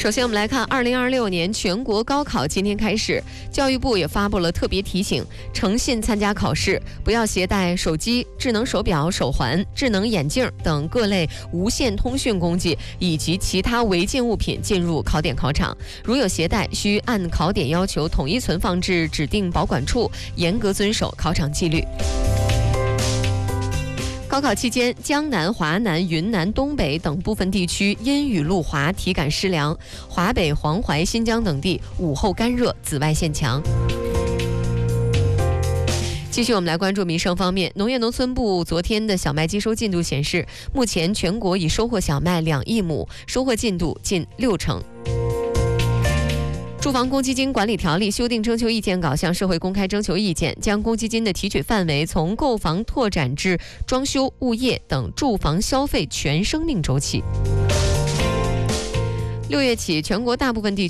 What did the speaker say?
首先我们来看2026年全国高考今天开始，教育部也发布了特别提醒，诚信参加考试，不要携带手机、智能手表、手环、智能眼镜等各类无线通讯工具以及其他违禁物品进入考点考场，如有携带，需按考点要求统一存放至指定保管处，严格遵守考场纪律。高考期间，江南、华南、云南、东北等部分地区阴雨路滑，体感湿凉；华北、黄淮、新疆等地午后干热，紫外线强。继续，我们来关注民生方面。农业农村部昨天的小麦机收进度显示，目前全国已收获小麦2亿亩，收获进度近60%。住房公积金管理条例修订征求意见稿向社会公开征求意见，将公积金的提取范围从购房拓展至装修、物业等住房消费全生命周期。6月起，全国大部分地区